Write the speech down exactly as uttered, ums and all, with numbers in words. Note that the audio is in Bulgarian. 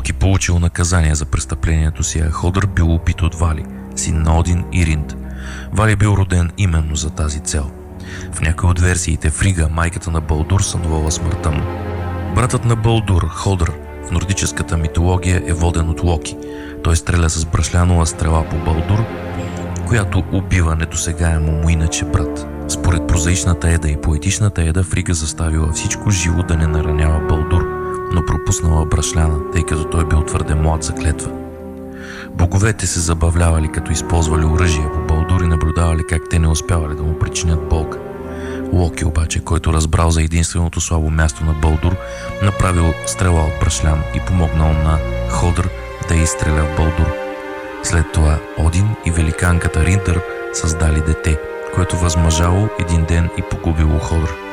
Локи получил наказание за престъплението си, а Ходър бил убит от Вали, син на Один и Ринд. Вали бил роден именно за тази цел. В някои от версиите Фрига, майката на Балдур, сънувала смъртта му. Братът на Балдур, Ходър, в нордическата митология е воден от Локи. Той стреля с бръшлянова стрела по Балдур, която убива недосегаемо му иначе брат. Според прозаичната еда и поетичната еда, Фрига заставила всичко живо да не наранява Балдур, но пропуснала брашляна, тъй като той бил твърде млад за клетва. Боговете се забавлявали, като използвали оръжие по Балдур и наблюдавали как те не успявали да му причинят болка. Локи обаче, който разбрал за единственото слабо място на Балдур, направил стрела от брашлян и помогнал на Ходър да изстреля в Балдур. След това Один и великанката Риндър създали дете, което възмъжало един ден и погубило Ходър.